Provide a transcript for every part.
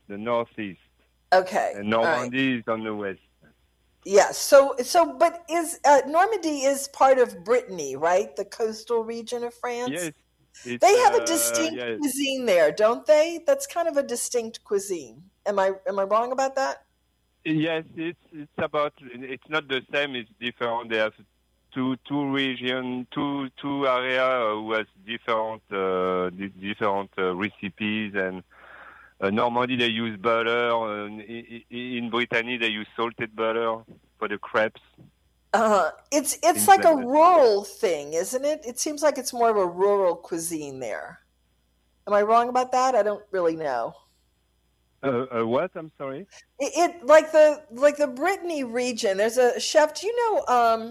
the northeast, Okay. and All right. Normandy is on the west. Yeah. But is Normandy is part of Brittany, right? The coastal region of France. Yes, it's They have a distinct yes, cuisine there, don't they? That's kind of a distinct cuisine. Am I wrong about that? yes, it's about. It's not the same. It's different. They have two region, two area who has different recipes. And Normandy they use butter. In Brittany they use salted butter for the crepes, It's things like a like that. rural thing, isn't it? It seems like it's more of a rural cuisine there. Am I wrong about that? I don't really know. What? I'm sorry. It like the Brittany region. There's a chef. Do you know?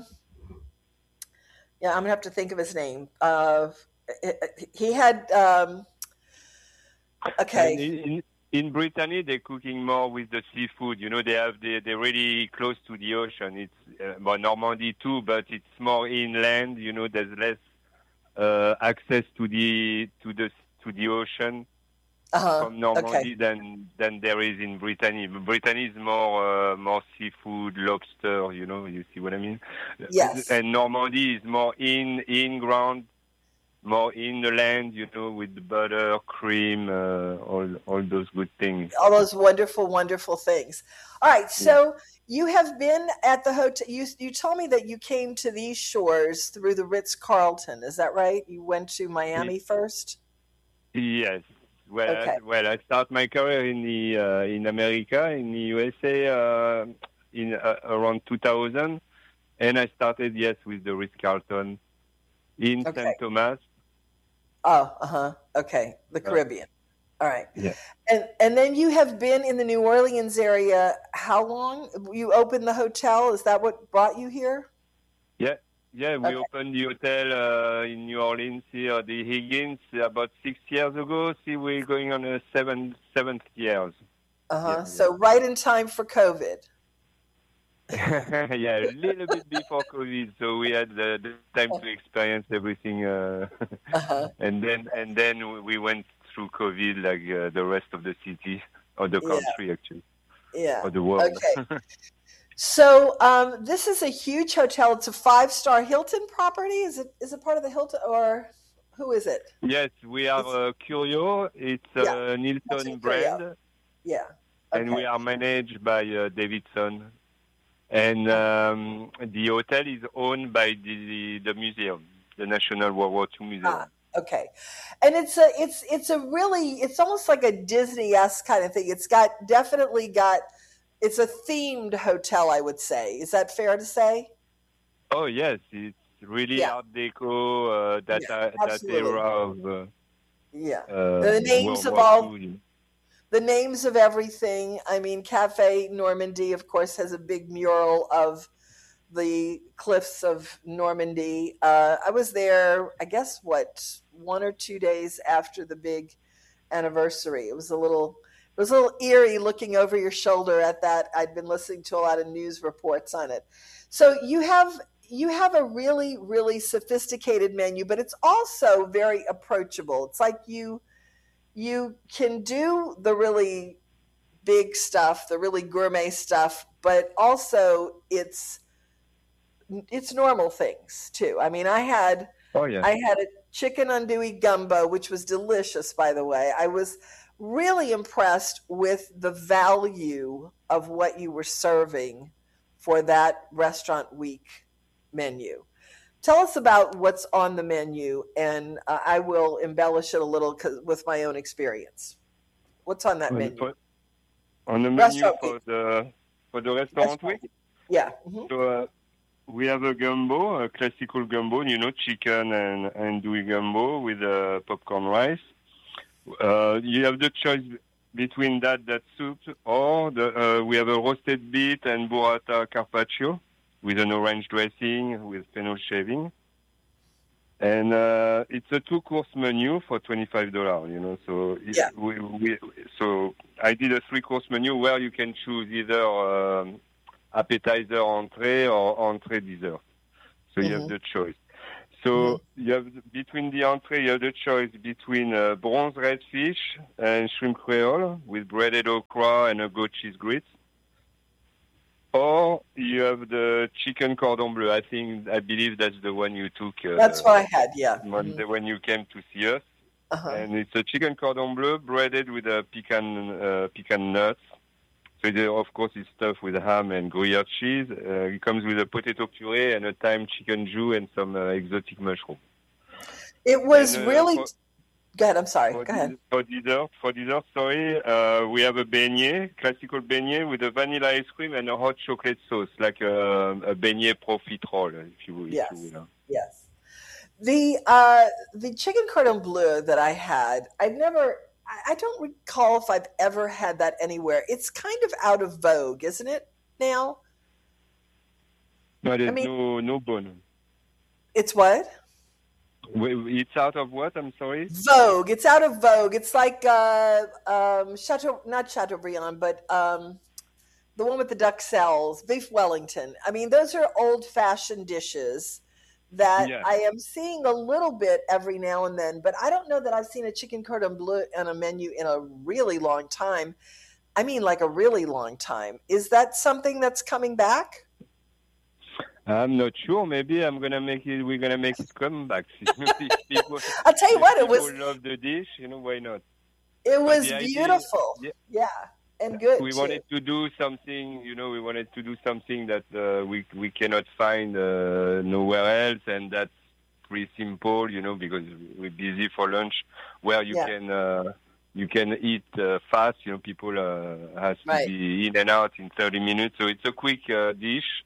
Yeah, I'm gonna have to think of his name. He had. And Okay. in Brittany, they're cooking more with the seafood. You know, they're really close to the ocean. It's well, Normandy too, but it's more inland. You know, there's less access to the ocean Uh-huh. from Okay. Normandy than there is in Brittany. Brittany is more seafood, lobster. You know, you see what I mean? Yes. And Normandy is more in ground, more in the land, you know, with the butter, cream, all those good things. All those wonderful, wonderful things. All right. Yeah. So you have been at the hotel. You told me that you came to these shores through the Ritz Carlton. Is that right? You went to Y- Miami first. Yes. Okay. I start my career in America, in the USA, in around 2000, and I started with the Ritz Carlton in Okay. St. Thomas. Oh, uh-huh. Okay. The Uh, Caribbean. All right. yeah. And then you have been in the New Orleans area how long? You opened the hotel. Is that what brought you here? Yeah, yeah. We Okay. opened the hotel in New Orleans here, the Higgins, about 6 years ago. See, we're going on a seventh years. Yeah, Uh-huh. yeah. So right in time for COVID. Yeah, a little bit before COVID, so we had the time to experience everything, Uh-huh. and then we went through COVID like the rest of the city or the Yeah. country actually Yeah. or the world. Okay. So this is a huge hotel. It's a five-star Hilton property. Is it part of the Hilton or who is it? Yes, we are It's Curio. It's yeah, a Hilton Nilton Curio. brand, Yeah. and Okay. we are managed by Davidson. And the hotel is owned by the museum, the National World War II Ah, Museum. okay. And it's a really it's almost like a Disney-esque kind of thing. It's a themed hotel, I would say. Is that fair to say? Oh yes, it's really Yeah. Art Deco, Yeah. that Absolutely. era of Yeah. The names World of War all II. the names of everything. I mean, Cafe Normandy, of course, has a big mural of the cliffs of Normandy. I was there, I guess, 1 or 2 days after the big anniversary. It was a little eerie looking over your shoulder at that. I'd been listening to a lot of news reports on it. So you have a really really sophisticated menu, but it's also very approachable. It's like you can do the really big stuff, the really gourmet stuff, but also it's normal things too. I mean, Oh yeah. I had a chicken andouille gumbo, which was delicious, by the way. I was really impressed with the value of what you were serving for that restaurant week menu. Tell us about what's on the menu, and I will embellish it a little with my own experience. What's on that On menu? the, on the menu Restaurant week. for the restaurant Restaurant week. week. Yeah. Hmm. So we have a gumbo, a classical gumbo, you know, chicken and andouille gumbo with popcorn rice. You have the choice between that soup or we have a roasted beet and burrata carpaccio with an orange dressing with fennel shaving. And it's a two-course menu for $25. You know, so Yeah. so I did a three-course menu where you can choose either appetizer, entree, or entree dessert. So you have Hmm. the choice. So you have between the entree, you have the choice between bronze red fish and shrimp creole with breaded okra and a goat cheese grits. Or you have the chicken cordon bleu. I believe that's the one you took. That's what I had, yeah. When you came to see us. Uh-huh. And it's a chicken cordon bleu breaded with a pecan nuts. So of course it's stuffed with ham and Gruyere cheese. It comes with a potato puree and a thyme chicken jus and some exotic mushroom. It was really... Go ahead, I'm sorry. Go ahead. For dessert, we have a beignet, classical beignet with a vanilla ice cream and a hot chocolate sauce, like a beignet profiterole, if you will. Yes, yes. The chicken cordon bleu that I had, I don't recall if I've ever had that anywhere. It's kind of out of vogue, isn't it, now? No, there's no bone. It's what? It's out of what? I'm sorry? Vogue. It's out of vogue. It's like not Chateaubriand, but the one with the duck cells, beef Wellington. I mean, those are old-fashioned dishes that I am seeing a little bit every now and then, but I don't know that I've seen a chicken cordon bleu on a menu in a really long time. I mean, like a really long time. Is that something that's coming back? I'm not sure. Maybe we're gonna make it come back. I'll tell you what, people love the dish. Why not? It was beautiful. Yeah, and good. We wanted to do something. We wanted to do something that we cannot find nowhere else, and that's pretty simple. Because we're busy for lunch, where you can eat fast. People has to be in and out in 30 minutes, so it's a quick dish.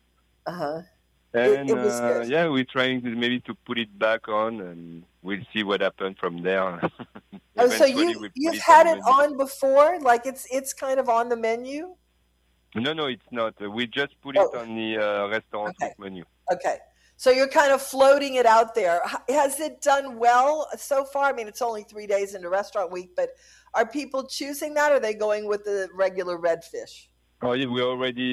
And it was good. We're trying to put it back on, and we'll see what happens from there. So you've had it on before? Like it's kind of on the menu? No, it's not. We just put it on the restaurant menu. Okay. So you're kind of floating it out there. Has it done well so far? I mean, it's only 3 days into restaurant week, but are people choosing that, or are they going with the regular red fish? Oh, yeah, we already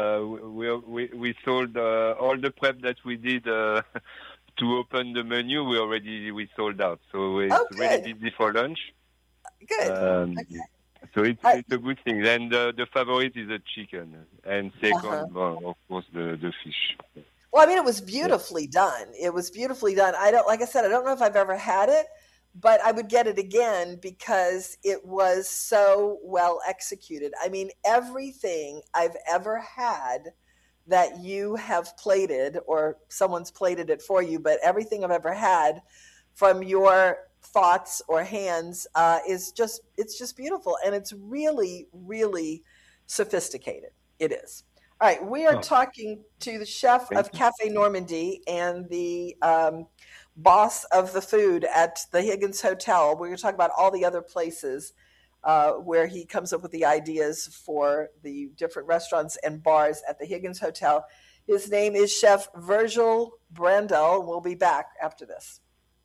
we sold all the prep that we did to open the menu. We sold out, so it's really busy for lunch. Good. So it's a good thing. And the favorite is the chicken, and second, of course, the fish. Well, I mean, it was beautifully done. It was beautifully done. Like I said, I don't know if I've ever had it, but I would get it again because it was so well executed. I mean, everything I've ever had that you have plated or someone's plated it for you, but everything I've ever had from your thoughts or hands it's just beautiful. And it's really, really sophisticated. It is. All right. We are talking to the chef of Cafe Normandie and the boss of the food at the Higgins Hotel. We're going to talk about all the other places where he comes up with the ideas for the different restaurants and bars at the Higgins Hotel. His name is Chef Virgil Brandel. We'll be back after this.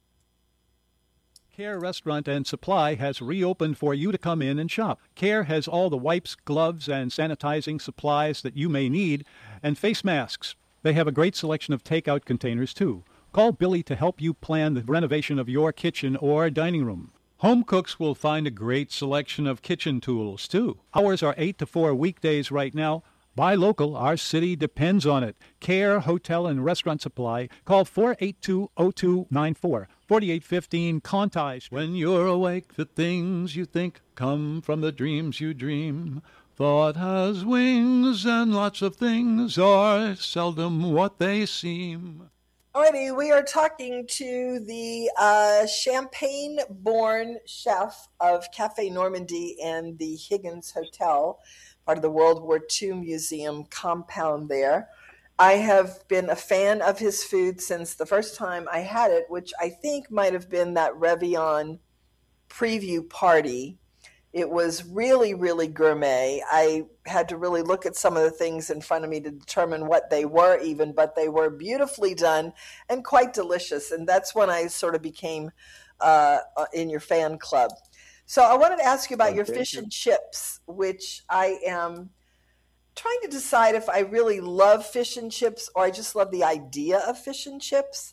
Care Restaurant and Supply has reopened for you to come in and shop. Care has all the wipes, gloves, and sanitizing supplies that you may need, and face masks. They have a great selection of takeout containers, too. Call Billy to help you plan the renovation of your kitchen or dining room. Home cooks will find a great selection of kitchen tools, too. Hours are 8 to 4 weekdays right now. Buy local. Our city depends on it. Care Hotel and Restaurant Supply. Call 482-0294. 4815 Contage. When you're awake, the things you think come from the dreams you dream. Thought has wings, and lots of things are seldom what they seem. Alrighty, we are talking to the Champagne-born chef of Cafe Normandie and the Higgins Hotel, part of the World War II Museum compound there. I have been a fan of his food since the first time I had it, which I think might have been that Réveillon preview party. It was really, really gourmet. I had to really look at some of the things in front of me to determine what they were even, but they were beautifully done and quite delicious. And that's when I sort of became in your fan club. So I wanted to ask you about your fish and chips, which I am trying to decide if I really love fish and chips or I just love the idea of fish and chips.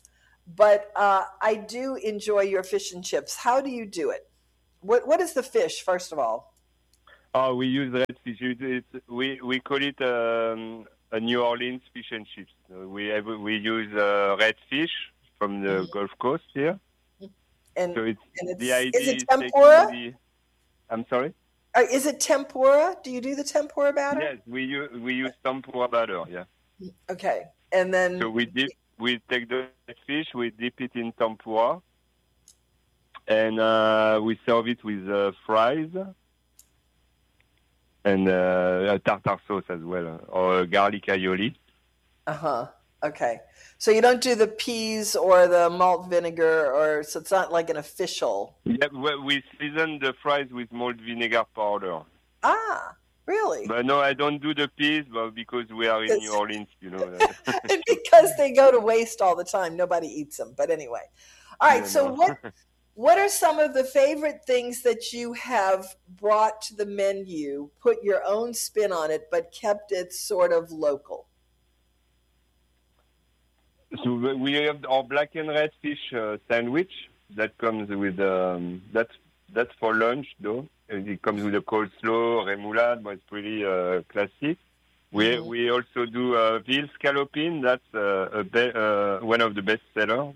but I do enjoy your fish and chips. How do you do it? What is the fish, first of all? Oh, we use redfish. We call it a New Orleans fish and chips. We use redfish from the Gulf Coast here. And, So and the is idea it is tempura? taking the. I'm sorry. Is it tempura? Do you do the tempura batter? Yes, we use tempura batter. Yeah. Okay, and then So we take the fish, we dip it in tempura, and we serve it with fries and a tartar sauce as well, or garlic aioli. Okay, so you don't do the peas or the malt vinegar, or so it's not like an official. Yeah, we season the fries with malt vinegar powder. Ah, really? But no, I don't do the peas, but because we are in New Orleans, you know. And because they go to waste all the time, nobody eats them. But anyway, all right. Yeah, So no. what are some of the favorite things that you have brought to the menu, put your own spin on it, but kept it sort of local? So we have our black and red fish sandwich that comes with that's for lunch though. And it comes with a coleslaw, remoulade, but it's pretty classic. We also do veal scallopine. That's one of the best sellers.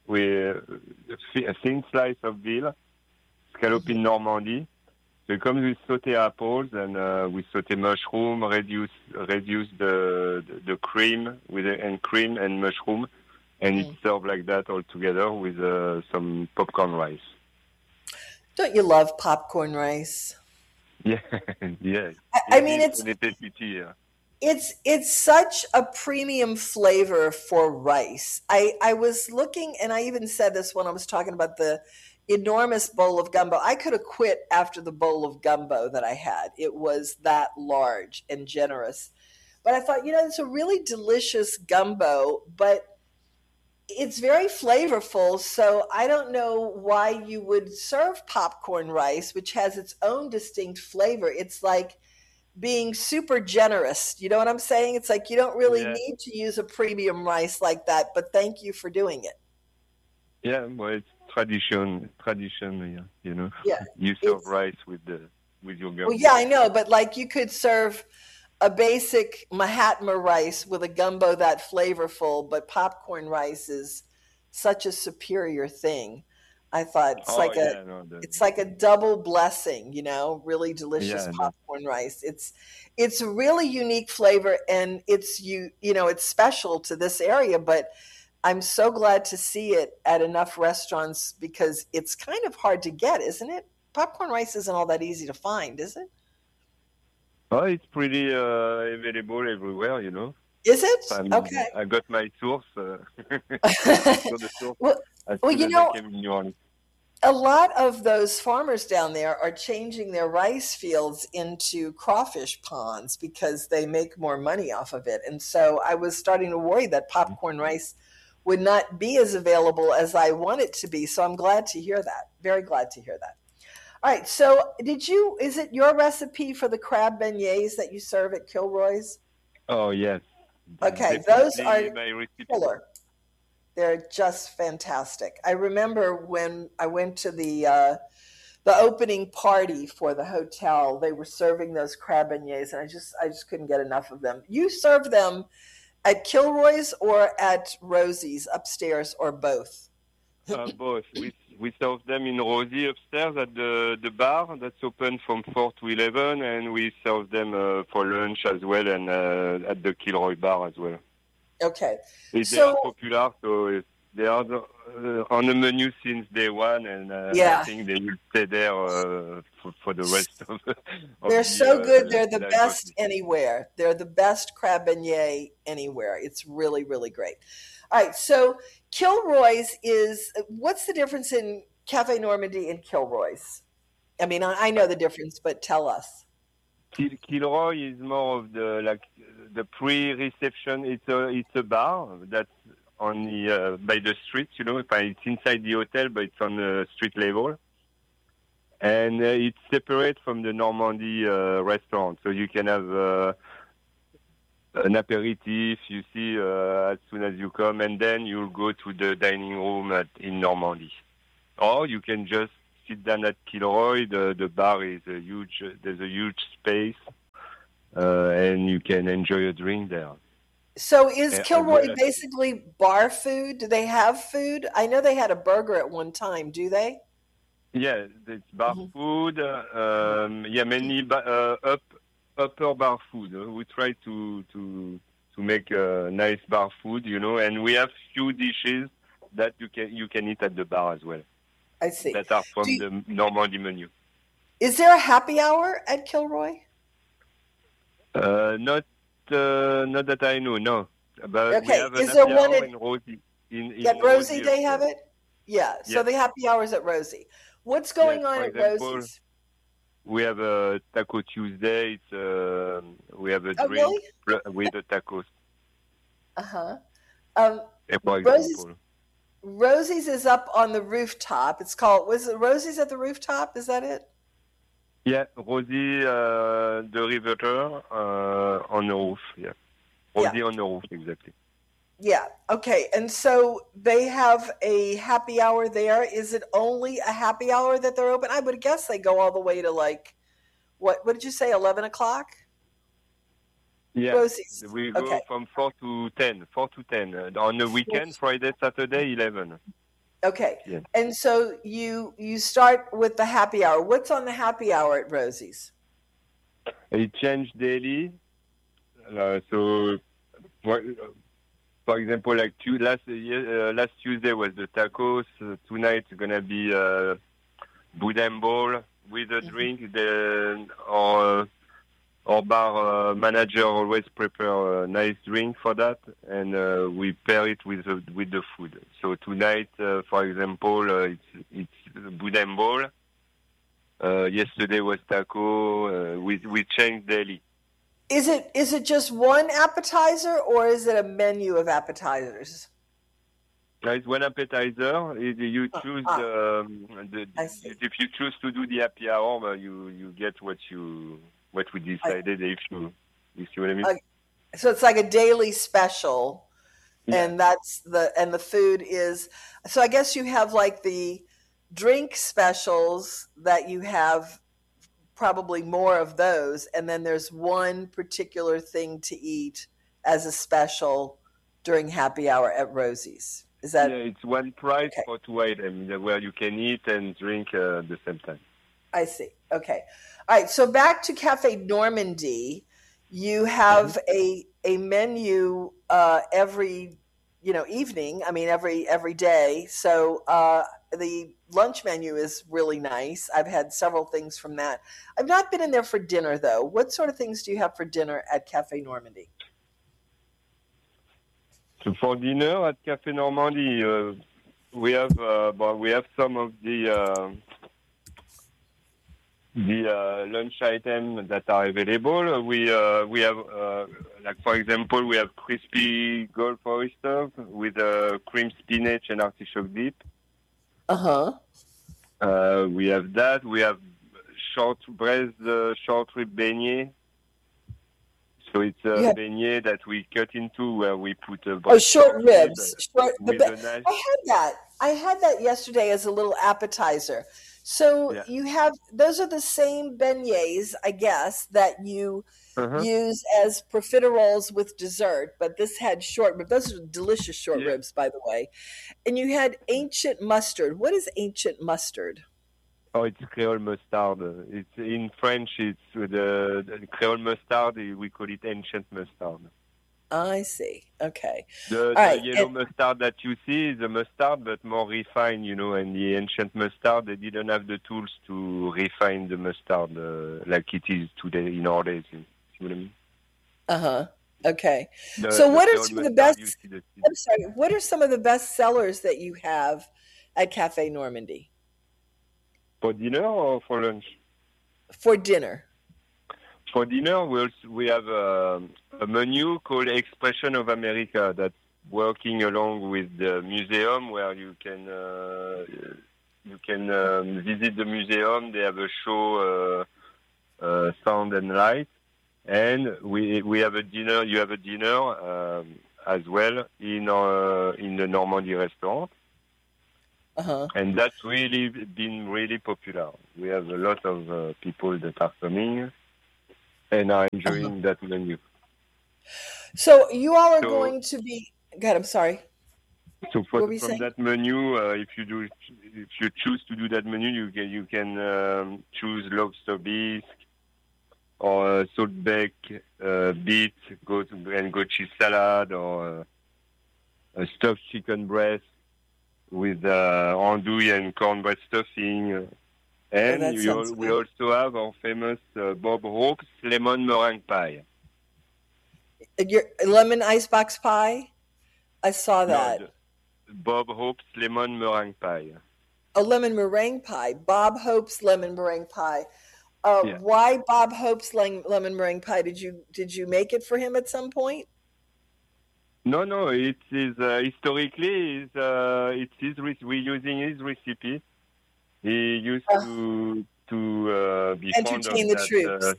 A thin slice of veal scallopine Normandy. So it comes with sauté apples and we sauté mushroom, reduce the cream and cream and mushroom, and it's served like that all together with some popcorn rice. Don't you love popcorn rice? Yeah, yeah. I mean, it's a necessity. it's such a premium flavor for rice. I was looking, and I even said this when I was talking about the enormous bowl of gumbo. I could have quit after the bowl of gumbo that I had. It was that large and generous. But I thought, it's a really delicious gumbo, but it's very flavorful. So I don't know why you would serve popcorn rice, which has its own distinct flavor. It's like being super generous. You know what I'm saying? It's like you don't really need to use a premium rice like that, but thank you for doing it. Yeah, well, it's tradition, you know. Yeah, you serve rice with your gumbo. Well, yeah, I know, but like you could serve a basic Mahatma rice with a gumbo that flavorful, but popcorn rice is such a superior thing. I thought it's like a double blessing, really delicious popcorn rice. It's a really unique flavor, and it's special to this area, but I'm so glad to see it at enough restaurants because it's kind of hard to get, isn't it? Popcorn rice isn't all that easy to find, is it? Oh, it's pretty available everywhere, you know. Is it? Okay. I got my source. Well, I came in New Orleans. A lot of those farmers down there are changing their rice fields into crawfish ponds because they make more money off of it. And so I was starting to worry that popcorn rice would not be as available as I want it to be. So I'm glad to hear that. Very glad to hear that. All right. So is it your recipe for the crab beignets that you serve at Kilroy's? Oh, yes. Okay. Those are killer. They're just fantastic. I remember when I went to the opening party for the hotel, they were serving those crab beignets, and I just couldn't get enough of them. You serve them at Kilroy's or at Rosie's upstairs, or both? Both. We serve them in Rosie upstairs at the bar that's open from 4 to 11, and we serve them for lunch as well, and at the Kilroy bar as well. Okay. They are popular, so they are on the menu since day one, and I think they will stay there for the rest of They're so good. They're the best anywhere. They're the best crab beignet anywhere. It's really, really great. All right, so Kilroy's what's the difference in Cafe Normandy and Kilroy's? I mean, I know the difference, but tell us. Kilroy is more of the pre-reception. It's a bar that's on by the street. It's inside the hotel, but it's on the street level, and it's separate from the Normandy restaurant. So you can have an aperitif, you see, as soon as you come, and then you'll go to the dining room in Normandy. Or you can just sit down at Kilroy. The bar is there's a huge space, and you can enjoy a drink there. So is Kilroy basically bar food? Do they have food? I know they had a burger at one time. Do they? Yeah, it's bar food. Mainly upper bar food. We try to make nice bar food, and we have few dishes that you can eat at the bar as well. I see. That are from the Normandy menu. Is there a happy hour at Kilroy? Not that I know, no. But okay, we have is there one in Rosie? At Rosie they have it? Yeah, so the happy hours at Rosie. What's going on at Rosie's? We have a Taco Tuesday. We have a drink with the tacos. Rosie's is up on the rooftop. Was it Rosie's at the rooftop? Is that it? Yeah, Rosie, the river on the roof. Yeah, Rosie on the roof, exactly. Yeah. Okay. And so they have a happy hour there. Is it only a happy hour that they're open? I would guess they go all the way to what did you say, 11 o'clock? Yeah. Rosie's. We go from 4 to 10. 4 to 10. On the weekend, Friday, Saturday, 11. Okay. Yeah. And so you start with the happy hour. What's on the happy hour at Rosie's? It changes daily. For example, like last Tuesday was the tacos. Tonight it's gonna be boudin bowl with a drink. Our bar manager always prepare a nice drink for that, and we pair it with the food. So tonight, for example, it's boudin bowl. Yesterday was taco. We change daily. Is it just one appetizer, or is it a menu of appetizers? It's one appetizer. You choose if you choose to do the happy hour, you get what we decided. If you see what I mean. So it's like a daily special, and the food is. So I guess you have like the drink specials that you have. Probably more of those, and then there's one particular thing to eat as a special during happy hour at Rosie's. Is that? Yeah, it's one price for two items where you can eat and drink at the same time. I see. Okay. All right. So back to Cafe Normandy, you have a menu every evening. I mean every day. So the lunch menu is really nice. I've had several things from that. I've not been in there for dinner though. What sort of things do you have for dinner at Cafe Normandy? So for dinner at Cafe Normandy, we have some of the lunch items that are available. We have like for example, we have crispy Gulf oysters with cream spinach and artichoke dip. We have that. We have short rib beignet. So it's a beignet that we cut into where we put short ribs. I had that yesterday as a little appetizer. So you have those are the same beignets, I guess, that you use as profiteroles with dessert, but this had short ribs. Those are delicious short ribs, by the way. And you had ancient mustard. What is ancient mustard? Oh, it's Creole mustard. It's in French. It's the Creole mustard. We call it ancient mustard. I see. Okay. The yellow mustard that you see is a mustard, but more refined, and the ancient mustard, they didn't have the tools to refine the mustard like it is today in our days. You see what I mean? Okay. So what are some of the best, I'm sorry, what are some of the best sellers that you have at Cafe Normandy? For dinner or for lunch? For dinner. For dinner, we have a menu called Expression of America that's working along with the museum, where you can visit the museum. They have a show, sound and light, And we have a dinner. You have a dinner as well in the Normandy restaurant. And that's really been really popular. We have a lot of people that are coming and are enjoying that menu. So you all are going to be. God, I'm sorry. So from that menu, if you choose to do that menu, you can choose lobster bisque or salt baked beet, goat cheese salad, or a stuffed chicken breast with andouille and cornbread stuffing. And we also have our famous Bob Hope's lemon meringue pie. Your lemon icebox pie? I saw that. No, Bob Hope's lemon meringue pie. A lemon meringue pie. Bob Hope's lemon meringue pie. Why Bob Hope's lemon meringue pie? Did you make it for him at some point? No. It is historically we're using his recipe. He used to be entertain the troops.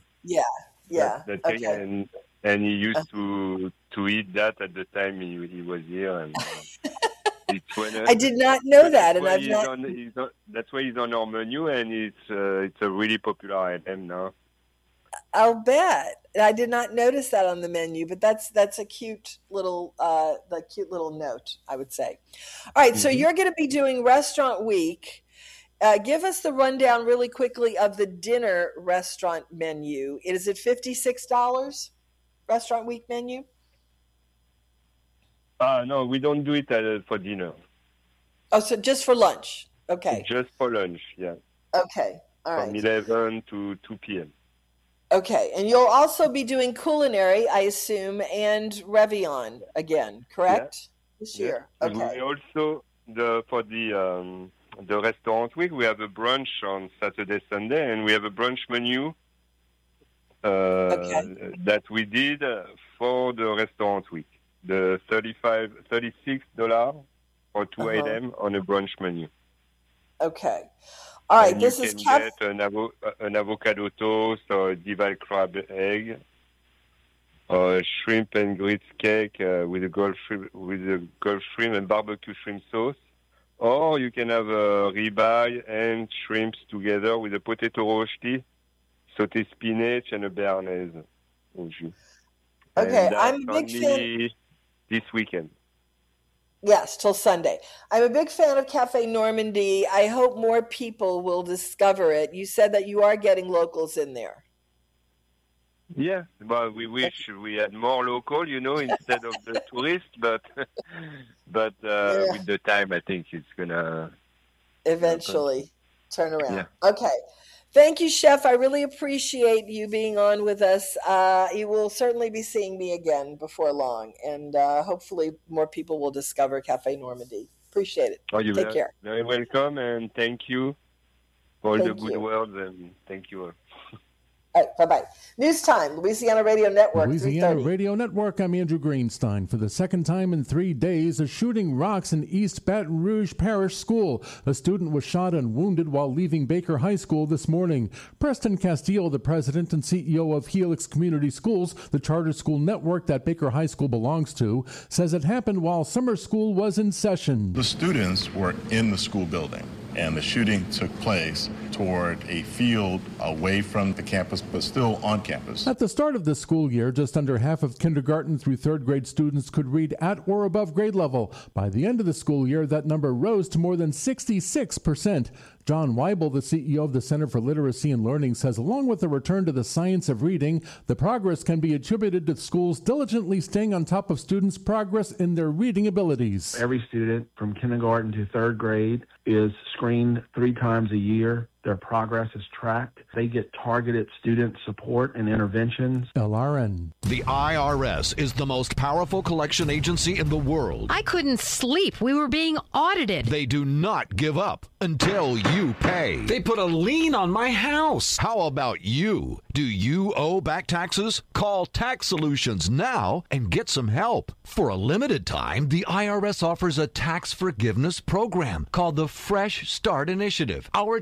Okay. And he used to eat that at the time he was here. And I did not know that, and I've not. That's why he's on our menu, and it's a really popular item now. I'll bet. I did not notice that on the menu, but that's a cute little note, I would say. All right, so you're going to be doing Restaurant Week. Give us the rundown really quickly of the dinner restaurant menu. Is it $56? Restaurant Week menu? No, we don't do it for dinner. Oh, so just for lunch? Okay. Just for lunch, yeah. Okay, all right. From 11 to 2 p.m. Okay, and you'll also be doing culinary, I assume, and Réveillon again, correct? Yeah. This year, okay. And we also, for the Restaurant Week, we have a brunch on Saturday, Sunday, and we have a brunch menu that we did for the Restaurant Week. The $36 for 2 items on a brunch menu. Okay. All right. And you can get an avocado toast or a Dival crab egg, or a shrimp and grits cake with a Gulf shrimp and barbecue shrimp sauce. Or you can have a ribeye and shrimps together with a potato rosti, sauté spinach, and a béarnaise au jus. Okay, I'm a big fan. This weekend. Yes, till Sunday. I'm a big fan of Cafe Normandy. I hope more people will discover it. You said that you are getting locals in there. Yeah, well, we wish we had more local, instead of the tourists, but with the time, I think it's gonna eventually turn around. Yeah. Okay. Thank you, Chef. I really appreciate you being on with us. You will certainly be seeing me again before long, and hopefully more people will discover Cafe Normandy. Appreciate it. Take care. Very welcome, and thank you for all the good words, and thank you all. All right, bye-bye. News time, Louisiana Radio Network. Louisiana Radio Network, I'm Andrew Greenstein. For the second time in 3 days, a shooting rocks in East Baton Rouge Parish School. A student was shot and wounded while leaving Baker High School this morning. Preston Castillo, the president and CEO of Helix Community Schools, the charter school network that Baker High School belongs to, says it happened while summer school was in session. The students were in the school building, and the shooting took place toward a field away from the campus, but still on campus. At the start of the school year, just under half of kindergarten through third grade students could read at or above grade level. By the end of the school year, that number rose to more than 66%. John Weibel, the CEO of the Center for Literacy and Learning, says along with the return to the science of reading, the progress can be attributed to schools diligently staying on top of students' progress in their reading abilities. Every student from kindergarten to third grade is screened 3 times a year. Their progress is tracked. They get targeted student support and interventions. LRN. The IRS is the most powerful collection agency in the world. I couldn't sleep. We were being audited. They do not give up until you pay. They put a lien on my house. How about you? Do you owe back taxes? Call Tax Solutions now and get some help. For a limited time, the IRS offers a tax forgiveness program called the Fresh Start Initiative. Our team can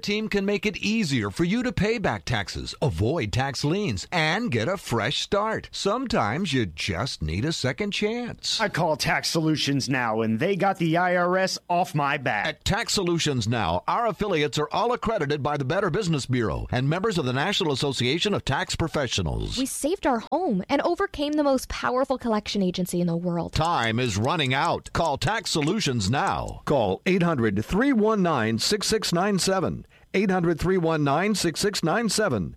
make it easier for you to pay back taxes, avoid tax liens, and get a fresh start. Sometimes you just need a second chance. I call Tax Solutions Now, and they got the IRS off my back. At Tax Solutions Now, our affiliates are all accredited by the Better Business Bureau and members of the National Association of Tax Professionals. We saved our home and overcame the most powerful collection agency in the world. Time is running out. Call Tax Solutions now. Call 800-319-6697. 800-319-6697.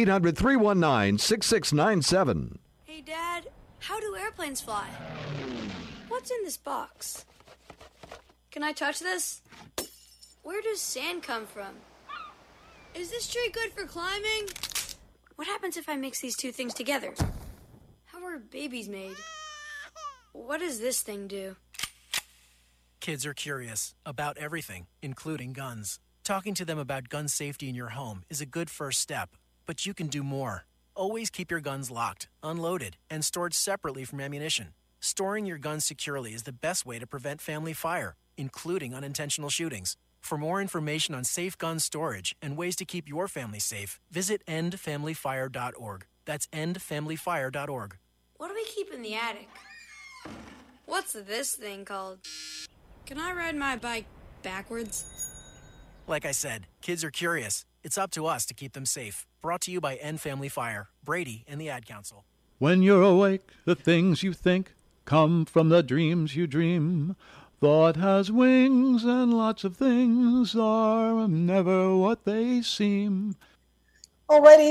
800-319-6697. Hey, Dad, how do airplanes fly? What's in this box? Can I touch this? Where does sand come from? Is this tree good for climbing? What happens if I mix these two things together? How are babies made? What does this thing do? Kids are curious about everything, including guns. Talking to them about gun safety in your home is a good first step, but you can do more. Always keep your guns locked, unloaded, and stored separately from ammunition. Storing your guns securely is the best way to prevent family fire, including unintentional shootings. For more information on safe gun storage and ways to keep your family safe, visit endfamilyfire.org. That's endfamilyfire.org. What do we keep in the attic? What's this thing called? Can I ride my bike backwards? Like I said, kids are curious. It's up to us to keep them safe. Brought to you by End Family Fire, Brady, and the Ad Council. When you're awake, the things you think come from the dreams you dream. Thought has wings and lots of things are never what they seem. Alrighty,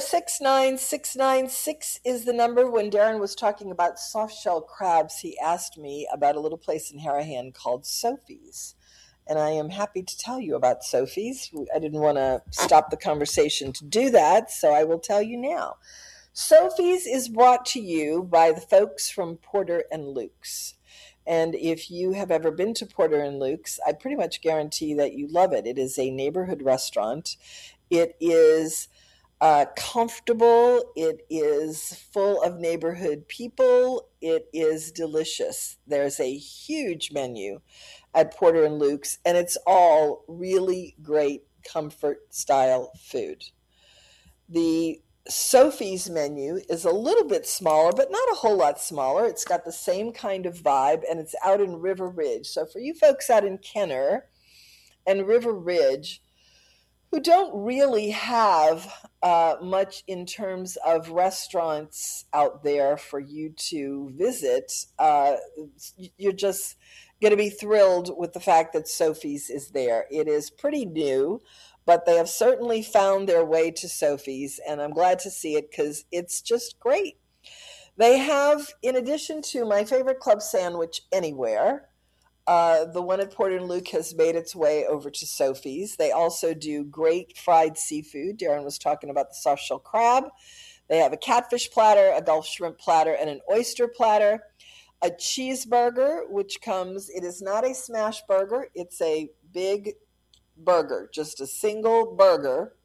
5569696 is the number. When Darren was talking about soft-shell crabs, he asked me about a little place in Harahan called Sophie's. And I am happy to tell you about Sophie's. I didn't want to stop the conversation to do that, so I will tell you now. Sophie's is brought to you by the folks from Porter and Luke's. And if you have ever been to Porter and Luke's, I pretty much guarantee that you love it. It is a neighborhood restaurant. It is comfortable. It is full of neighborhood people. It is delicious. There's a huge menu at Porter and Luke's, and it's all really great comfort-style food. The Sophie's menu is a little bit smaller, but not a whole lot smaller. It's got the same kind of vibe, and it's out in River Ridge. So for you folks out in Kenner and River Ridge who don't really have much in terms of restaurants out there for you to visit, you're just going to be thrilled with the fact that Sophie's is there. It is pretty new, but they have certainly found their way to Sophie's, and I'm glad to see it because it's just great. They have, in addition to my favorite club sandwich anywhere, the one at Porter and Luke has made its way over to Sophie's. They also do great fried seafood. Darren was talking about the soft shell crab. They have a catfish platter, a Gulf shrimp platter, and an oyster platter. A cheeseburger, which comes, it is not a smash burger. It's a big burger, just a single burger.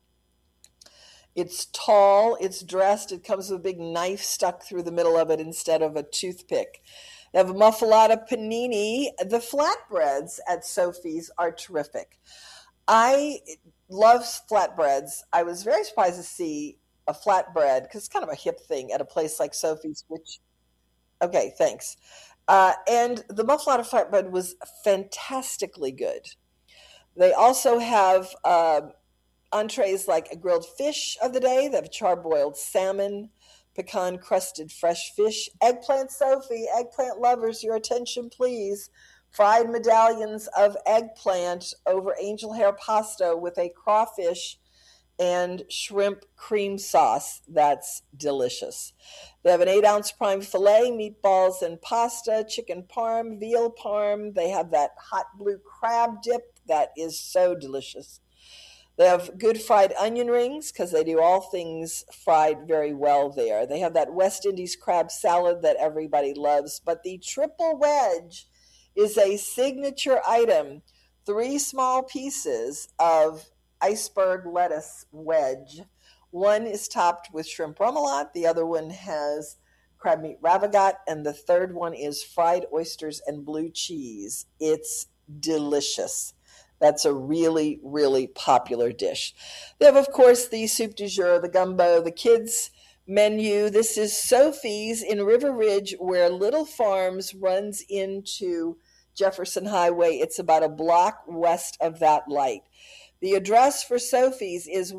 It's tall, it's dressed, it comes with a big knife stuck through the middle of it instead of a toothpick. They have a muffalata panini. The flatbreads at Sophie's are terrific. I love flatbreads. I was very surprised to see a flatbread, because it's kind of a hip thing at a place like Sophie's, which, okay, thanks. And the muffalata flatbread was fantastically good. They also have entrees like a grilled fish of the day. They have charbroiled salmon, pecan-crusted fresh fish, eggplant Sophie, eggplant lovers, your attention please. Fried medallions of eggplant over angel hair pasta with a crawfish and shrimp cream sauce. That's delicious. They have an 8-ounce prime filet, meatballs and pasta, chicken parm, veal parm. They have that hot blue crab dip that is so delicious. They have good fried onion rings because they do all things fried very well there. They have that West Indies crab salad that everybody loves. But the triple wedge is a signature item. 3 small pieces of iceberg lettuce wedge. One is topped with shrimp remoulade. The other one has crab meat ravagat. And the third one is fried oysters and blue cheese. It's delicious. That's a really, really popular dish. They have, of course, the soup du jour, the gumbo, the kids' menu. This is Sophie's in River Ridge, where Little Farms runs into Jefferson Highway. It's about a block west of that light. The address for Sophie's is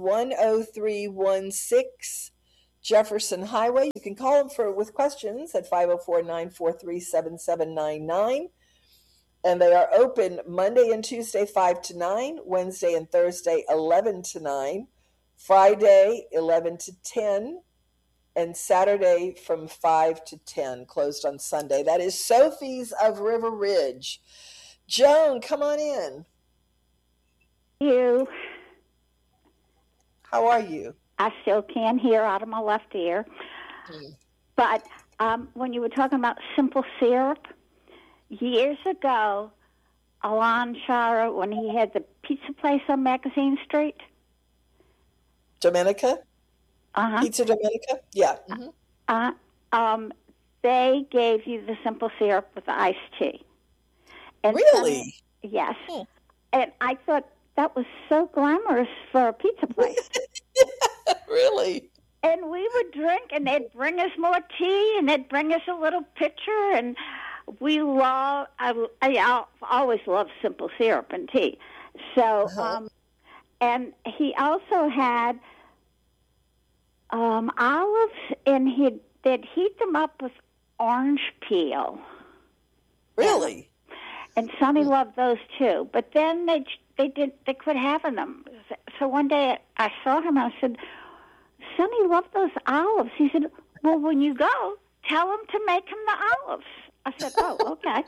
10316 Jefferson Highway. You can call them with questions at 504-943-7799. And they are open Monday and Tuesday, 5 to 9, Wednesday and Thursday, 11 to 9, Friday, 11 to 10, and Saturday from 5 to 10, closed on Sunday. That is Sophie's of River Ridge. Joan, come on in. You. How are you? I still can't hear out of my left ear. But when you were talking about simple syrup, years ago, Alon Shara, when he had the pizza place on Magazine Street. Domenica? Uh-huh. Pizza Domenica? Yeah. They gave you the simple syrup with the iced tea. And really? Yes. And I thought that was so glamorous for a pizza place. Really? And we would drink, and they'd bring us more tea, and they'd bring us a little pitcher, and I always loved simple syrup and tea. So, and he also had olives, and they'd heat them up with orange peel. Really? And Sonny loved those too. But then they quit having them. So one day I saw him. I said, Sonny loved those olives. He said, well, when you go, tell him to make him the olives. I said, oh, okay.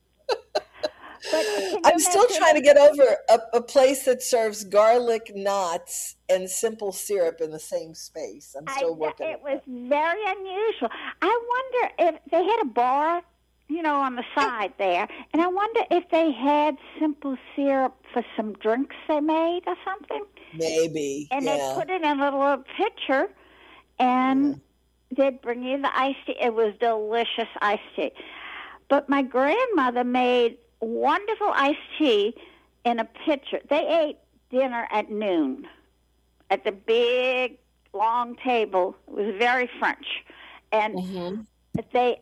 But I'm still trying to get over a place that serves garlic knots and simple syrup in the same space. I'm still working. It was very unusual. I wonder if they had a bar, on the side there, and I wonder if they had simple syrup for some drinks they made or something. Maybe. And they put it in a little pitcher, and they'd bring you the iced tea. It was delicious iced tea. But my grandmother made wonderful iced tea in a pitcher. They ate dinner at noon at the big, long table. It was very French. And they,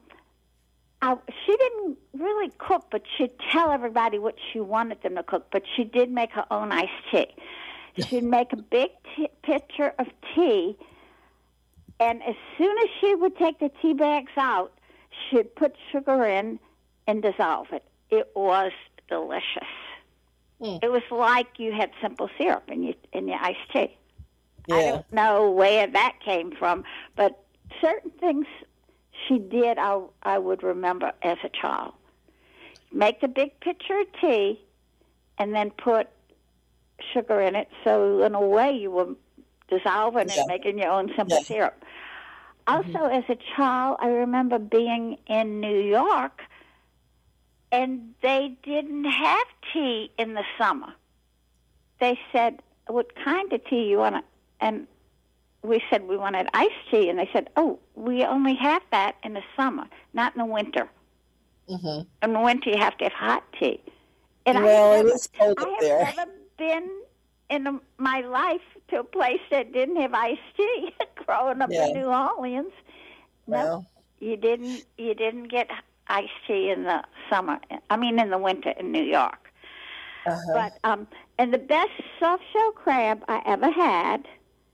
she didn't really cook, but she'd tell everybody what she wanted them to cook. But she did make her own iced tea. She'd make a big pitcher of tea, and as soon as she would take the tea bags out, she'd put sugar in and dissolve it. It was delicious. It was like you had simple syrup in your iced tea. Yeah. I don't know where that came from, but certain things she did I would remember as a child. Make the big pitcher of tea and then put sugar in it, so in a way you were dissolving and making your own simple syrup. Also, as a child, I remember being in New York, and they didn't have tea in the summer. They said, what kind of tea you want? And we said we wanted iced tea, and they said, oh, we only have that in the summer, not in the winter. In the winter, you have to have hot tea. And it is cold up there. I have never been in my life to a place that didn't have iced tea. Growing up in New Orleans, no, you didn't get iced tea in the summer. I mean, in the winter in New York. But and the best soft shell crab I ever had.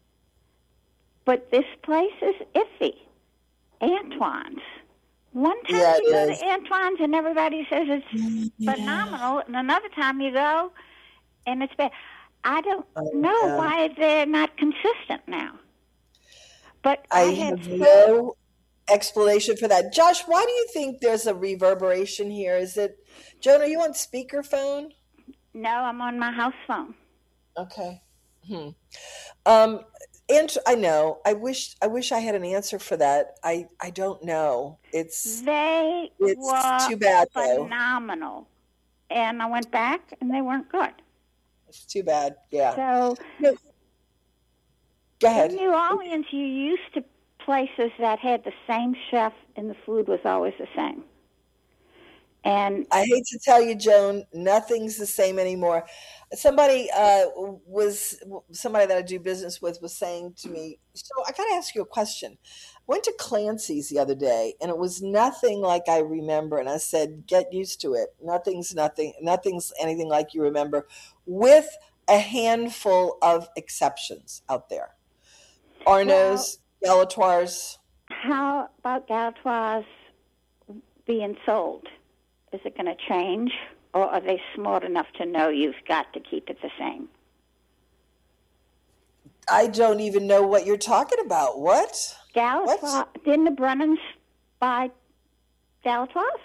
But this place is iffy. Antoine's. One time you go to Antoine's and everybody says it's phenomenal, and another time you go and it's bad. I don't know why they're not consistent now. But I have no explanation for that. Josh, why do you think there's a reverberation here? Is it, Joan, are you on speakerphone? No, I'm on my house phone. Okay. And I know. I wish I had an answer for that. I don't know. It's were too bad, phenomenal. And I went back and they weren't good. It's too bad. Yeah. So go ahead. In New Orleans, you used to places that had the same chef and the food was always the same. And I hate to tell you, Joan, nothing's the same anymore. Somebody that I do business with was saying to me, so I got to ask you a question. I went to Clancy's the other day, and it was nothing like I remember. And I said, get used to it. Nothing's anything like you remember, with a handful of exceptions out there. Arnaud's, Galatoire's. How about Galatoire's being sold? Is it going to change, or are they smart enough to know you've got to keep it the same? I don't even know what you're talking about. What? Galatoire? Didn't the Brennans buy Galatoire's?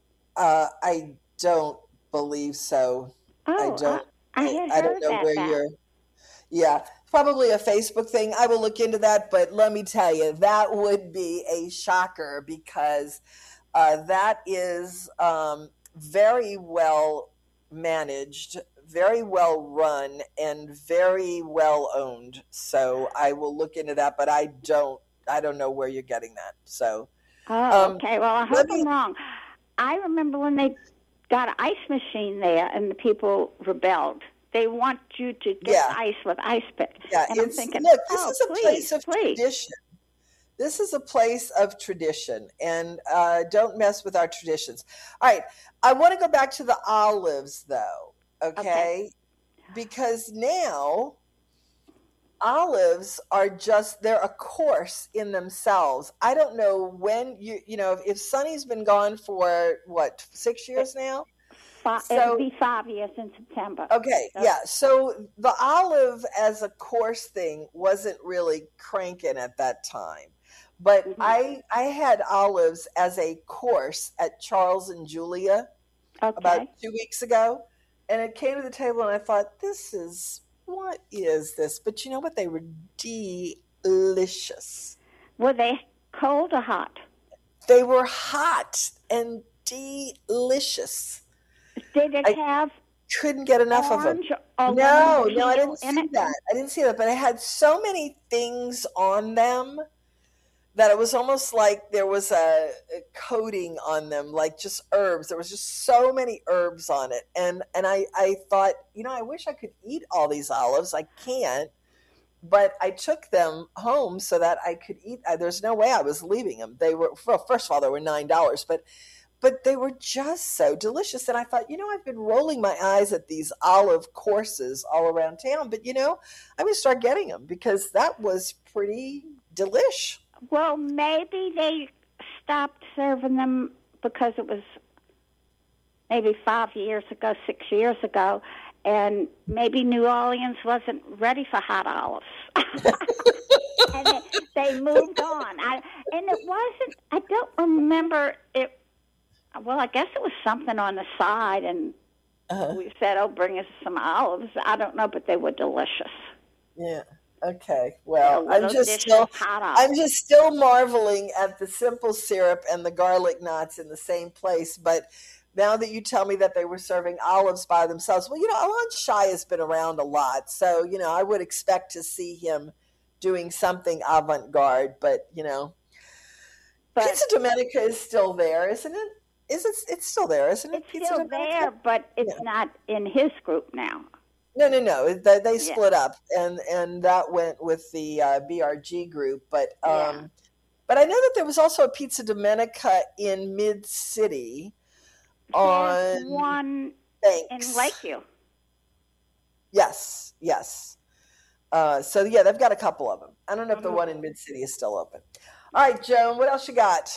I don't believe so. Oh, I don't know where you're. Yeah, probably a Facebook thing. I will look into that, but let me tell you, that would be a shocker, because that is very well managed, very well run, and very well owned. So I will look into that, but I don't know where you're getting that. So. Okay. Well, I hope I'm wrong. I remember when they got an ice machine there, and the people rebelled. They want you to get ice with ice pick. Yeah, and I'm thinking, look, this is a place of tradition. This is a place of tradition, and don't mess with our traditions. All right, I want to go back to the olives, though, okay? Because now olives are they're a course in themselves. I don't know when if Sonny's been gone for, 6 years now? It'll be 5 years in September. Okay, so the olive as a course thing wasn't really cranking at that time. But I had olives as a course at Charles and Julia about 2 weeks ago. And it came to the table and I thought, what is this? But you know what? They were delicious. Were they cold or hot? They were hot and delicious. Did it have couldn't get enough of them. No, I didn't see that. I didn't see that, but it had so many things on them that it was almost like there was a coating on them, like just herbs. There was just so many herbs on it. And I thought, I wish I could eat all these olives. I can't. But I took them home so that I could eat. There's no way I was leaving them. They were, first of all, they were $9, but they were just so delicious. And I thought, I've been rolling my eyes at these olive courses all around town, but I'm going to start getting them because that was pretty delish. Well, maybe they stopped serving them because it was maybe 5 years ago, 6 years ago, and maybe New Orleans wasn't ready for hot olives. And they moved on. I don't remember it. Well, I guess it was something on the side, and we said, bring us some olives. I don't know, but they were delicious. Yeah. Okay. Well, I'm just still marveling at the simple syrup and the garlic knots in the same place. But now that you tell me that they were serving olives by themselves, well, Alon Shai has been around a lot, so I would expect to see him doing something avant-garde. But Pizza Domenica is still there, isn't it? It's still there, isn't it? It's still there, but it's not in his group now. No. They split up, and that went with the BRG group. But I know that there was also a Pizza Domenica in Mid-City. There's one in Lakeview. Yes. So they've got a couple of them. I don't know if the one in Mid-City is still open. All right, Joan, what else you got?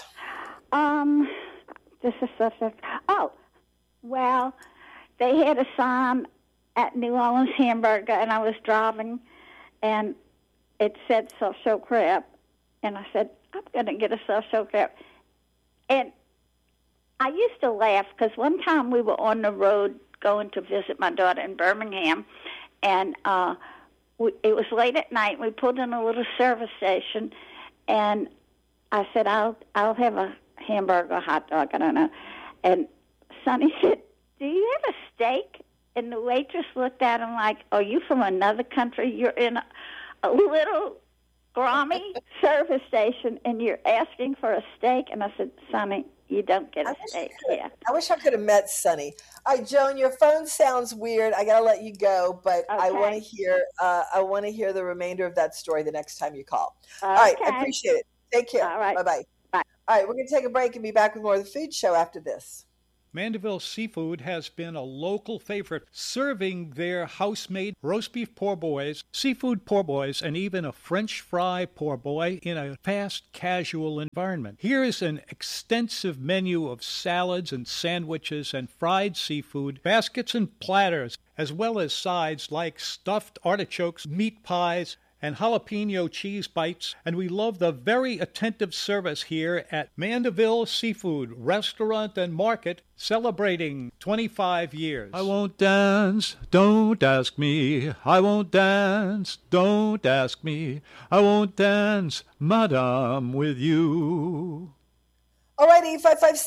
This is well, they had a sign at New Orleans Hamburger, and I was driving, and it said soft-shell crab, and I said, I'm going to get a soft-shell crab. And I used to laugh because one time we were on the road going to visit my daughter in Birmingham, and it was late at night. We pulled in a little service station, and I said, I'll have a hamburger, hot dog, I don't know. And Sonny said, do you have a steak? And the waitress looked at him like, are you from another country? You're in a little grimy service station, and you're asking for a steak? And I said, Sonny, You don't get a steak here. I wish I could have met Sonny. All right, Joan, your phone sounds weird. I gotta let you go, but I want to hear. I want to hear the remainder of that story the next time you call. All right, I appreciate it. Take care. All right. Bye-bye. Bye. All right, we're gonna take a break and be back with more of the Food Show after this. Mandeville Seafood has been a local favorite, serving their house-made roast beef poor boys, seafood poor boys, and even a French fry poor boy in a fast, casual environment. Here is an extensive menu of salads and sandwiches and fried seafood, baskets and platters, as well as sides like stuffed artichokes, meat pies, and jalapeno cheese bites, and we love the very attentive service here at Mandeville Seafood Restaurant and Market, celebrating 25 years. I won't dance, don't ask me. I won't dance, don't ask me. I won't dance, madame, with you. Alrighty,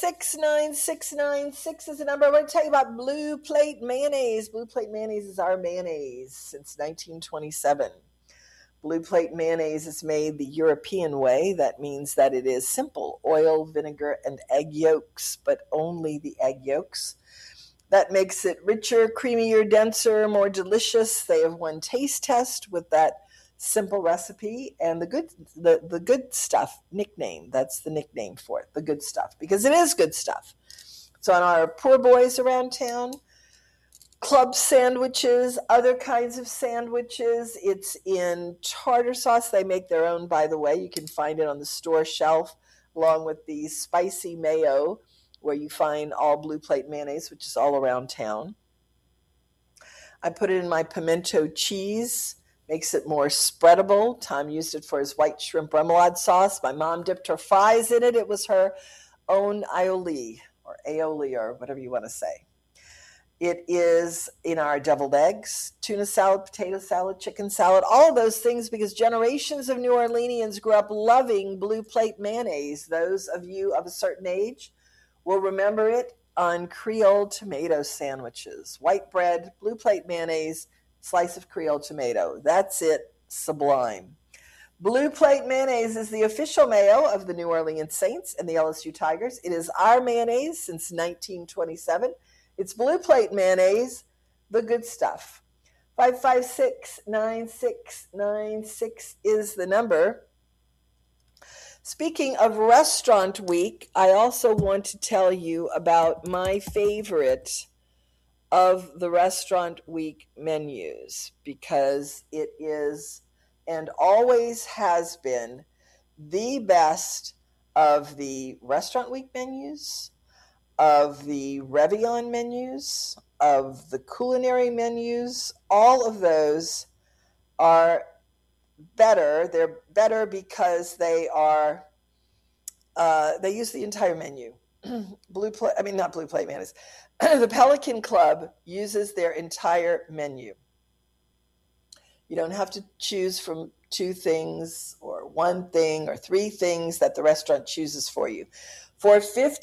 556-9696 is the number. I want to tell you about Blue Plate Mayonnaise. Blue Plate Mayonnaise is our mayonnaise since 1927. Blue Plate mayonnaise is made the European way. That means that it is simple oil, vinegar, and egg yolks, but only the egg yolks. That makes it richer, creamier, denser, more delicious. They have won taste test with that simple recipe, and the good stuff nickname. That's the nickname for it, the good stuff, because it is good stuff. So on our poor boys around town, club sandwiches, other kinds of sandwiches. It's in tartar sauce. They make their own, by the way. You can find it on the store shelf, along with the spicy mayo, where you find all Blue Plate mayonnaise, which is all around town. I put it in my pimento cheese, makes it more spreadable. Tom used it for his white shrimp remoulade sauce. My mom dipped her fries in it. It was her own aioli, or whatever you want to say. It is in our deviled eggs, tuna salad, potato salad, chicken salad, all of those things, because generations of New Orleanians grew up loving Blue Plate mayonnaise. Those of you of a certain age will remember it on Creole tomato sandwiches. White bread, Blue Plate mayonnaise, slice of Creole tomato. That's it, sublime. Blue Plate mayonnaise is the official mayo of the New Orleans Saints and the LSU Tigers. It is our mayonnaise since 1927. It's Blue Plate mayonnaise, the good stuff. 556-9696 is the number. Speaking of Restaurant Week, I also want to tell you about my favorite of the Restaurant Week menus, because it is and always has been the best of the Restaurant Week menus, of the Revillon menus, of the culinary menus. All of those are better. They're better because they are they use the entire menu. Not Blue Plate mayonnaise. The Pelican Club uses their entire menu. You don't have to choose from 2 things or 1 thing or 3 things that the restaurant chooses for you. For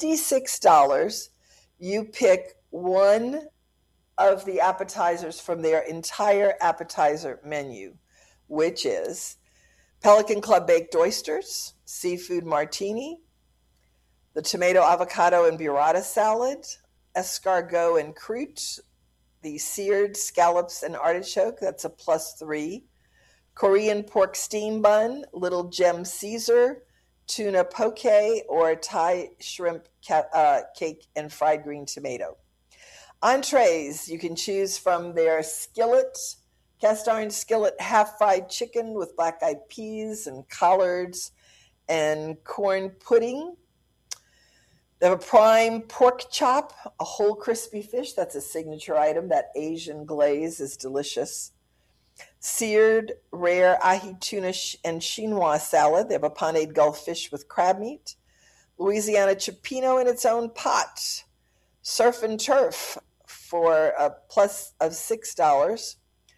$56, you pick one of the appetizers from their entire appetizer menu, which is Pelican Club baked oysters, seafood martini, the tomato, avocado, and burrata salad, escargot and croûte, the seared scallops and artichoke, that's a +3, Korean pork steam bun, little gem Caesar, tuna poke, or Thai shrimp cake and fried green tomato. Entrees, you can choose from their skillet, cast iron skillet, half-fried chicken with black-eyed peas and collards and corn pudding. They have a prime pork chop, a whole crispy fish. That's a signature item. That Asian glaze is delicious. Seared rare ahi tuna and chinois salad. They have a panade Gulf fish with crab meat. Louisiana cioppino in its own pot. Surf and turf for a plus $6.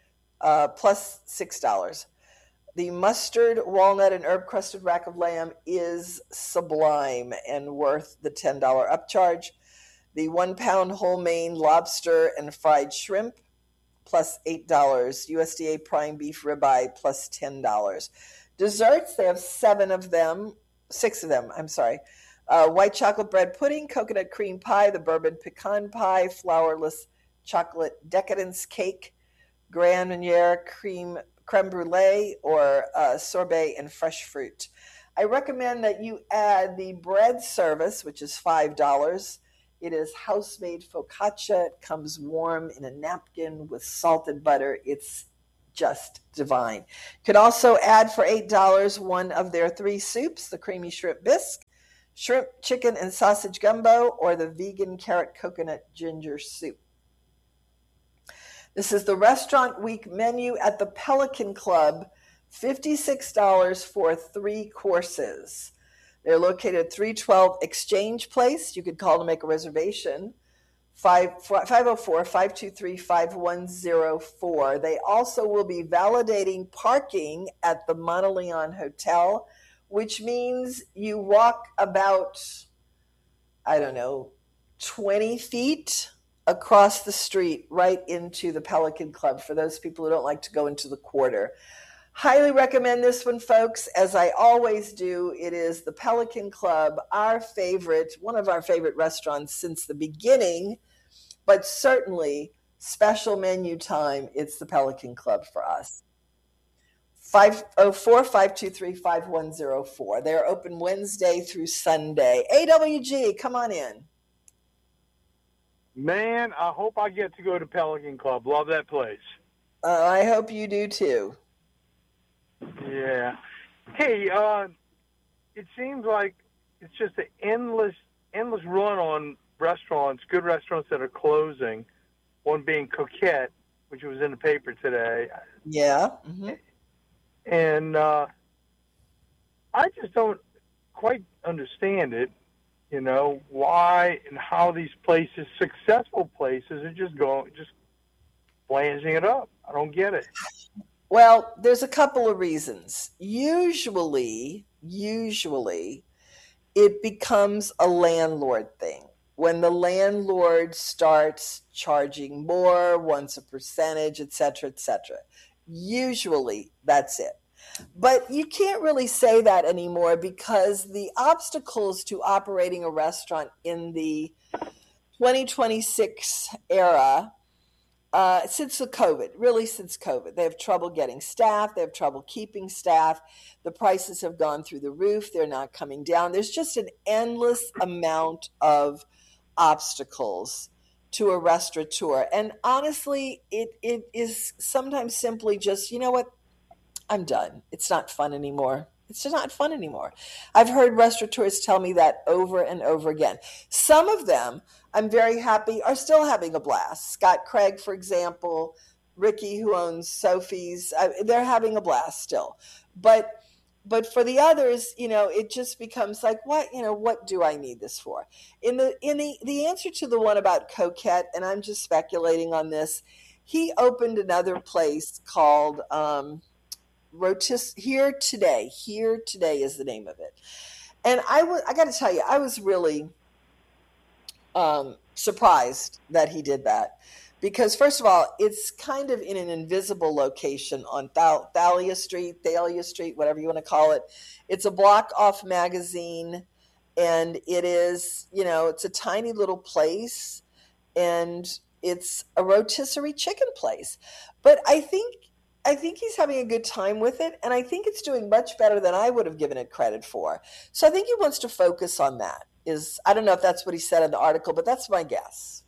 The mustard, walnut, and herb-crusted rack of lamb is sublime and worth the $10 upcharge. The 1-pound whole Maine lobster and fried shrimp, plus $8. USDA prime beef ribeye, plus $10. Desserts, they have 6 of them. White chocolate bread pudding, coconut cream pie, the bourbon pecan pie, flourless chocolate decadence cake, Grand Marnier creme brulee, or sorbet and fresh fruit. I recommend that you add the bread service, which is $5. It is house-made focaccia. It comes warm in a napkin with salted butter. It's just divine. You could also add for $8 one of their 3 soups, the creamy shrimp bisque, shrimp, chicken, and sausage gumbo, or the vegan carrot coconut ginger soup. This is the Restaurant Week menu at the Pelican Club, $56 for 3 courses. They're located at 312 Exchange Place. You could call to make a reservation, 504-523-5104. They also will be validating parking at the Monteleone Hotel, which means you walk about, 20 feet across the street right into the Pelican Club for those people who don't like to go into the quarter. Highly recommend this one, folks. As I always do, it is the Pelican Club, one of our favorite restaurants since the beginning, but certainly special menu time. It's the Pelican Club for us. 504-523-5104. They're open Wednesday through Sunday. AWG, come on in. Man, I hope I get to go to Pelican Club. Love that place. I hope you do too. Yeah. Hey, it seems like it's just an endless run on restaurants, good restaurants that are closing. One being Coquette, which was in the paper today. Yeah. Mm-hmm. And I just don't quite understand it, why and how these places, successful places, are just blazing it up. I don't get it. Well, there's a couple of reasons. Usually, it becomes a landlord thing. When the landlord starts charging more, wants a percentage, et cetera, usually that's it. But you can't really say that anymore because the obstacles to operating a restaurant in the 2026 era, since COVID, they have trouble getting staff. They have trouble keeping staff. The prices have gone through the roof. They're not coming down. There's just an endless amount of obstacles to a restaurateur. And honestly, it is sometimes simply just, you know what? I'm done. It's not fun anymore. It's just not fun anymore. I've heard restaurateurs tell me that over and over again. Some of them, I'm very happy, are still having a blast. Scott Craig, for example, Ricky, who owns Sophie's, they're having a blast still. But for the others, it just becomes like, what do I need this for? In the answer to the one about Coquette, and I'm just speculating on this, he opened another place called Here Today is the name of it. And I got to tell you, I was really surprised that he did that, because first of all, it's kind of in an invisible location on Thalia Street, whatever you want to call it. It's a block off Magazine, and it is, it's a tiny little place, and it's a rotisserie chicken place. But I think he's having a good time with it, and I think it's doing much better than I would have given it credit for. So I think he wants to focus on that. I don't know if that's what he said in the article, but that's my guess,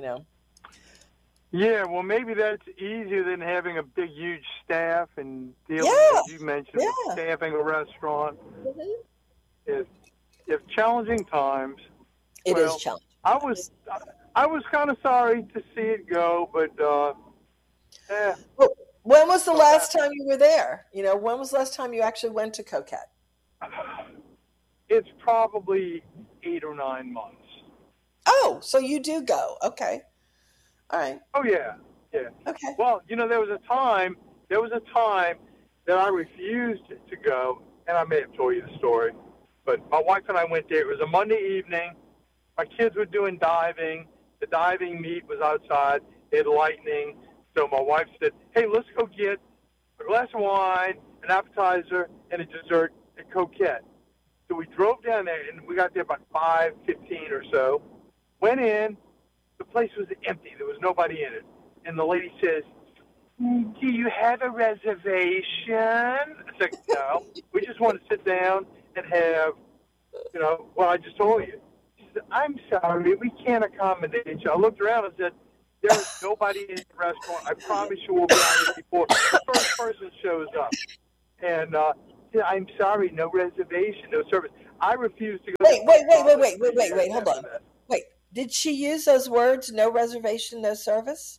Yeah, well, maybe that's easier than having a big, huge staff and dealing, as you mentioned, with staffing a restaurant. Mm-hmm. If challenging times. It is challenging. I was kind of sorry to see it go, but Well, when was the last time you were there? When was the last time you actually went to Coquette? It's probably 8 or 9 months. Oh, so you do go. Okay. All right. Oh, yeah. Okay. Well, there was a time that I refused to go, and I may have told you the story, but my wife and I went there. It was a Monday evening. My kids were doing diving. The diving meet was outside. They had lightning. So my wife said, hey, let's go get a glass of wine, an appetizer, and a dessert at Coquette. So we drove down there, and we got there about 5:15 or so. Went in. The place was empty. There was nobody in it. And the lady says, "Do you have a reservation?" I said, "No. We just want to sit down and have, what I just told you." She said, "I'm sorry. We can't accommodate you." I looked around and said, "There is nobody in the restaurant. I promise you we'll be out here before the first person shows up." And "I'm sorry, no reservation, no service." I refuse to go. Wait, hold on. Wait, did she use those words, no reservation, no service?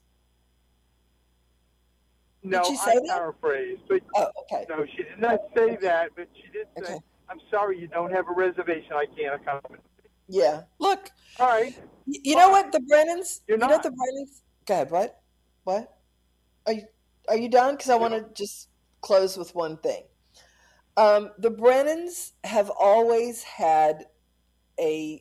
No, I paraphrased. But okay. No, she did not say that, but she did say, "I'm sorry, you don't have a reservation. I can't accommodate." Yeah. Look. All right. You know what? The Brennans. You're not. You know the Brennans. Go ahead. What? Are you done? Because I want to just close with one thing. The Brennans have always had a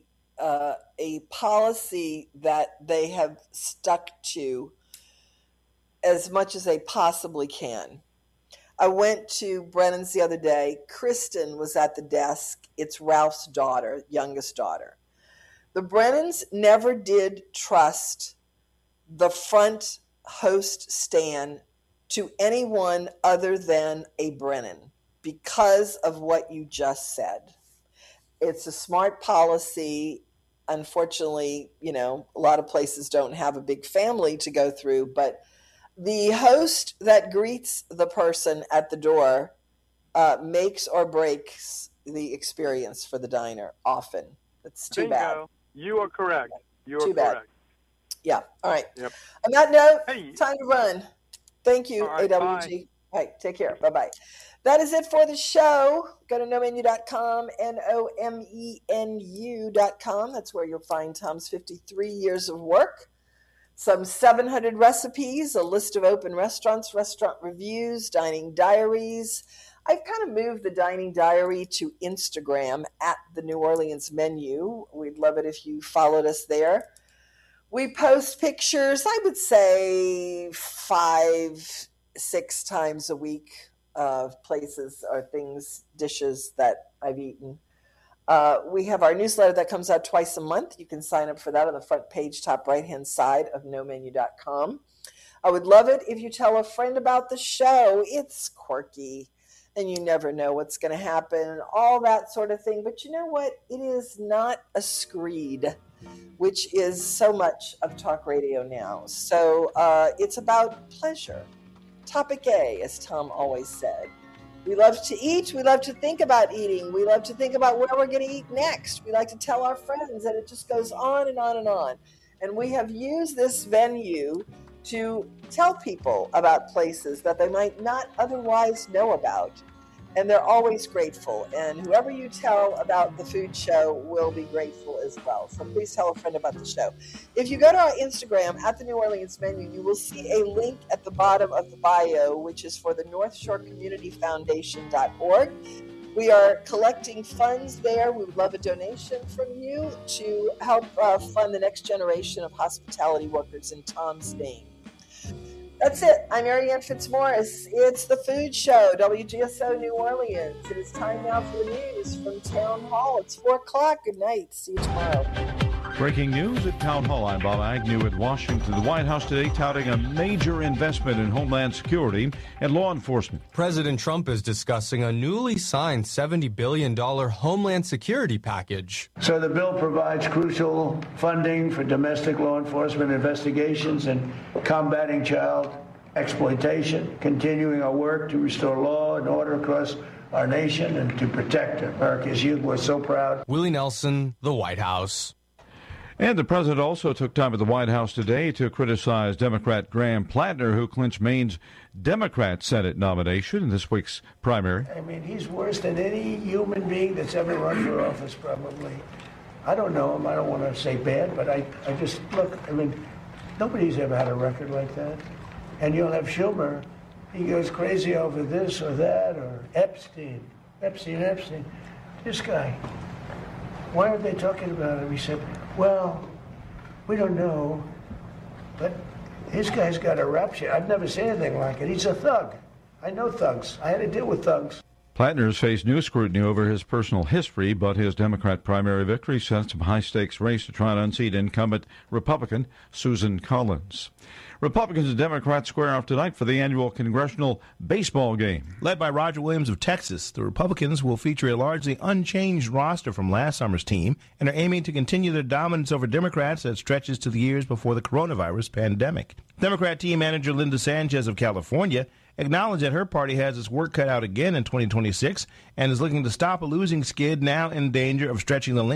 policy that they have stuck to as much as they possibly can. I went to Brennan's the other day. Kristen was at the desk. It's Ralph's daughter, youngest daughter. The Brennans never did trust the front host stand to anyone other than a Brennan because of what you just said. It's a smart policy. Unfortunately, a lot of places don't have a big family to go through, but the host that greets the person at the door makes or breaks the experience for the diner often. It's too bad. You are correct. You are too bad. Correct. Yeah. All right. Yep. On that note, Hey. time to run. Thank you, All right, AWG. bye. All right. Take care. Bye-bye. That is it for the show. Go to nomenu.com, nomenu.com. That's where you'll find Tom's 53 years of work. Some 700 recipes, a list of open restaurants, restaurant reviews, dining diaries. I've kind of moved the dining diary to Instagram at the New Orleans Menu. We'd love it if you followed us there. We post pictures, I would say 5-6 times a week of places or things, dishes that I've eaten. We have our newsletter that comes out twice a month. You can sign up for that on the front page, top right-hand side of nomenu.com. I would love it if you tell a friend about the show. It's quirky, and you never know what's going to happen, all that sort of thing. But you know what? It is not a screed, which is so much of talk radio now. So it's about pleasure. Topic A, as Tom always said. We love to eat. We love to think about eating. We love to think about where we're going to eat next. We like to tell our friends, and it just goes on and on and on. And we have used this venue to tell people about places that they might not otherwise know about. And they're always grateful. And whoever you tell about the food show will be grateful as well. So please tell a friend about the show. If you go to our Instagram at the New Orleans Menu, you will see a link at the bottom of the bio, which is for the North Shore Community Foundation.org. We are collecting funds there. We would love a donation from you to help fund the next generation of hospitality workers in Tom's name. That's it. I'm Marianne Fitzmaurice. It's the Food Show, WGSO New Orleans. It is time now for the news from Town Hall. It's 4 o'clock. Good night. See you tomorrow. Breaking news at Town Hall. I'm Bob Agnew at Washington. The White House today touting a major investment in Homeland Security and law enforcement. President Trump is discussing a newly signed $70 billion Homeland Security package. So the bill provides crucial funding for domestic law enforcement investigations and combating child exploitation, continuing our work to restore law and order across our nation and to protect America's youth. We're so proud. Willie Nelson, the White House. And the president also took time at the White House today to criticize Democrat Graham Plattner, who clinched Maine's Democrat Senate nomination in this week's primary. I mean, he's worse than any human being that's ever run for office, probably. I don't know him. I don't want to say bad, but I just, look, I mean, nobody's ever had a record like that. And you'll have Schumer. He goes crazy over this or that, or Epstein. This guy. Why aren't they talking about him? He said, well, we don't know, but this guy's got a rap sheet. I've never seen anything like it. He's a thug. I know thugs. I had to deal with thugs. Plattner has faced new scrutiny over his personal history, but his Democrat primary victory sets him a high-stakes race to try and unseat incumbent Republican Susan Collins. Republicans and Democrats square off tonight for the annual congressional baseball game. Led by Roger Williams of Texas, the Republicans will feature a largely unchanged roster from last summer's team and are aiming to continue their dominance over Democrats that stretches to the years before the coronavirus pandemic. Democrat team manager Linda Sanchez of California acknowledged that her party has its work cut out again in 2026 and is looking to stop a losing skid now in danger of stretching the